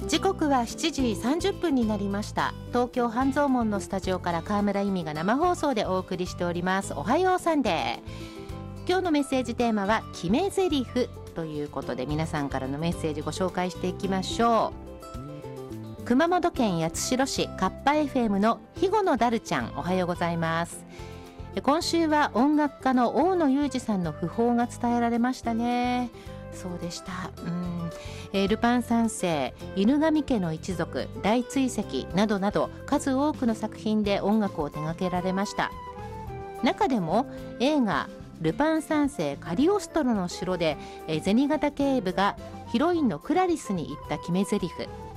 時刻は7時30分になりました。東京半蔵門のスタジオから河村由美が生放送でお送りしております。おはようサンデー。今日のメッセージテーマは決め台詞ということで、皆さんからのメッセージご紹介していきましょう。熊本県八代市カッパ FM の肥後のダルちゃん、おはようございます。今週は音楽家の大野雄二さんの訃報が伝えられましたね。そうでした。ルパン三世、犬神家の一族、大追跡などなど数多くの作品で音楽を手掛けられました。中でも映画ルパン三世カリオストロの城で銭形警部がヒロインのクラリスに言った決め台詞、